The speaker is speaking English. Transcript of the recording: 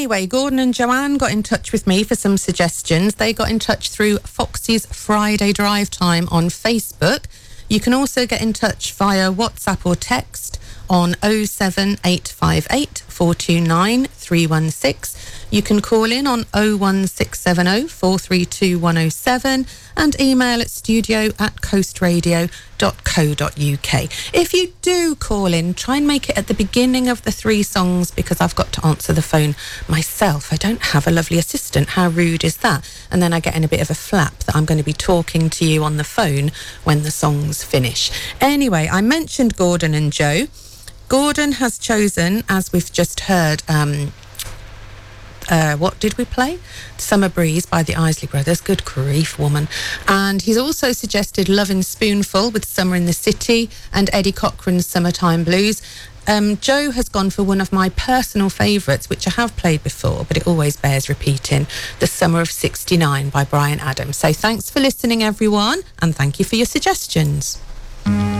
Anyway, Gordon and Joanne got in touch with me for some suggestions. They got in touch through Foxy's Friday Drive Time on Facebook. You can also get in touch via WhatsApp or text on 07858 429 316. You can call in on 01670 432 107 and email at studio@coastradio.co.uk. If you do call in, try and make it at the beginning of the 3 songs because I've got to answer the phone myself. I don't have a lovely assistant. How rude is that? And then I get in a bit of a flap that I'm going to be talking to you on the phone when the songs finish. Anyway, I mentioned Gordon and Joe. Gordon has chosen, as we've just heard, what did we play? Summer Breeze by the Isley Brothers. Good grief, woman. And he's also suggested Lovin' Spoonful with Summer in the City and Eddie Cochran's Summertime Blues. Joe has gone for one of my personal favourites, which I have played before, but it always bears repeating, The Summer of '69 by Bryan Adams. So thanks for listening, everyone, and thank you for your suggestions.